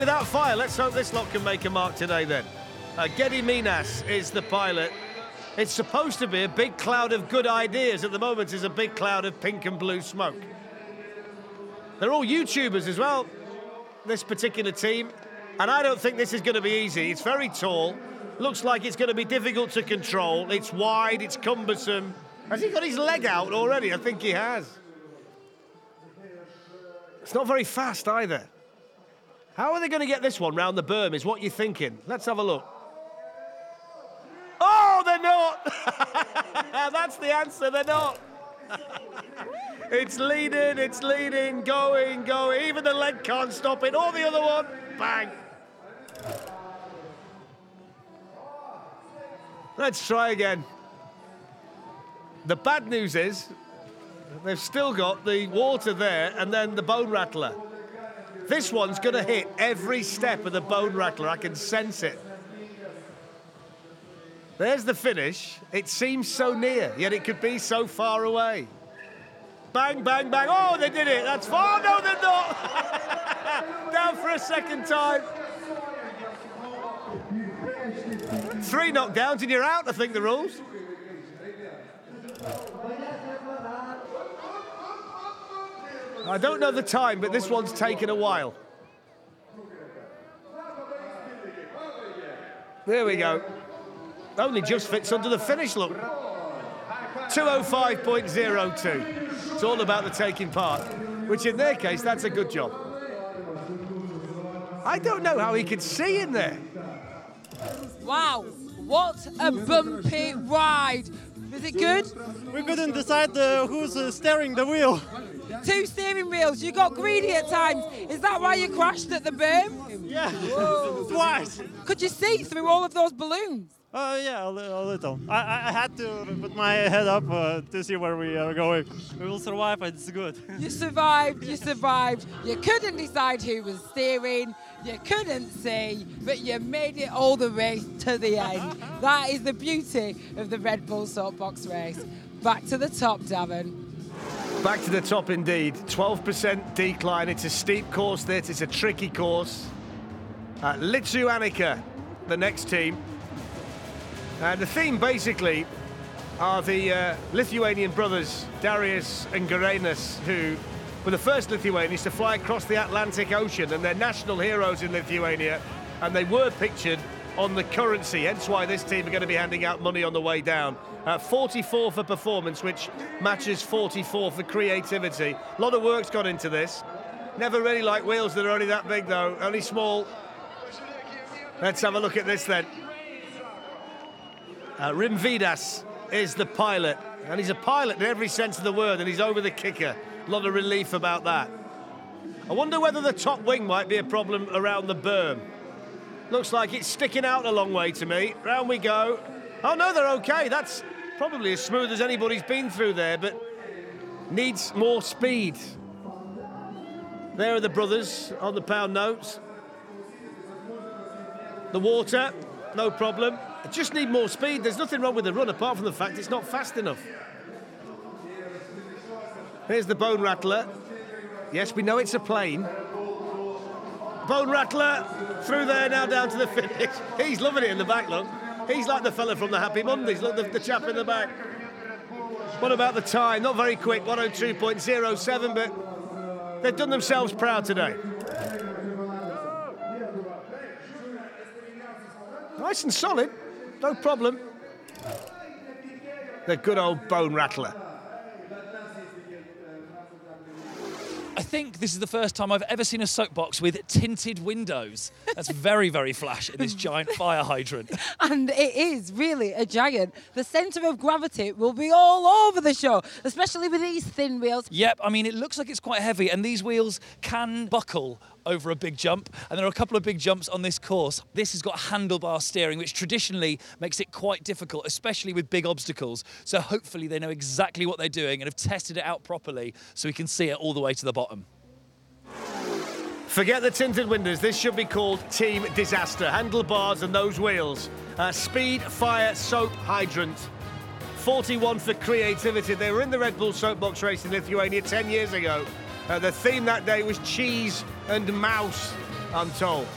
Without fire, let's hope this lot can make a mark today then. Gediminas is the pilot. It's supposed to be a big cloud of good ideas. At the moment, it's a big cloud of pink and blue smoke. They're all YouTubers as well, this particular team. And I don't think this is going to be easy. It's very tall. Looks like it's going to be difficult to control. It's wide, it's cumbersome. Has he got his leg out already? I think he has. It's not very fast either. How are they going to get this one round the berm is what you're thinking. Let's have a look. Oh, they're not! That's the answer, they're not. It's leading, going. Even the leg can't stop it. Or the other one, bang. Let's try again. The bad news is they've still got the water there and then the bone rattler. This one's going to hit every step of the bone rattler. I can sense it. There's the finish. It seems so near, yet it could be so far away. Bang, bang, bang. Oh, they did it. That's far. No, they're not. Down for a second time. 3 knockdowns and you're out, I think, the rules. I don't know the time, but this one's taken a while. There we go. Only just fits under the finish, look. 2:05.02. It's all about the taking part, which in their case, that's a good job. I don't know how he could see in there. Wow, what a bumpy ride. Is it good? We couldn't decide who's steering the wheel. 2 steering wheels, you got greedy at times. Is that why you crashed at the berm? Yeah, twice. Could you see through all of those balloons? Yeah, a little. I had to put my head up to see where we are going. We will survive, it's good. You survived. You couldn't decide who was steering, you couldn't see, but you made it all the way to the end. That is the beauty of the Red Bull Soapbox race. Back to the top, Darren. Back to the top indeed. 12% decline. It's a steep course, this. It's a tricky course. Lithuanica, the next team. And the theme, basically, are the Lithuanian brothers, Darius and Girėnas, who were the first Lithuanians to fly across the Atlantic Ocean, and they're national heroes in Lithuania, and they were pictured on the currency, hence why this team are going to be handing out money on the way down. 44 for performance, which matches 44 for creativity. A lot of work's gone into this. Never really like wheels that are only that big, though, only small. Let's have a look at this, then. Rimvidas is the pilot, and he's a pilot in every sense of the word, and he's over the kicker. A lot of relief about that. I wonder whether the top wing might be a problem around the berm. Looks like it's sticking out a long way to me. Round we go. Oh, no, they're okay. That's probably as smooth as anybody's been through there, but needs more speed. There are the brothers on the pound notes. The water, no problem. I just need more speed. There's nothing wrong with the run, apart from the fact it's not fast enough. Here's the bone rattler. Yes, we know it's a plane. Bone rattler through there, now down to the finish. He's loving it in the back, look. He's like the fella from the Happy Mondays. Look, the chap in the back. What about the time? Not very quick, 1:02.07, but they've done themselves proud today. Nice and solid, no problem. The good old bone rattler. I think this is the first time I've ever seen a soapbox with tinted windows. That's very, very flash in this giant fire hydrant. And it is really a giant. The centre of gravity will be all over the show, especially with these thin wheels. Yep, I mean, it looks like it's quite heavy, and these wheels can buckle over a big jump, and there are a couple of big jumps on this course. This has got handlebar steering, which traditionally makes it quite difficult, especially with big obstacles. So hopefully they know exactly what they're doing and have tested it out properly so we can see it all the way to the bottom. Forget the tinted windows. This should be called Team Disaster. Handlebars and those wheels. Speed, fire, soap, hydrant. 41 for creativity. They were in the Red Bull Soapbox race in Lithuania 10 years ago. The theme that day was cheese and mouse, I'm told.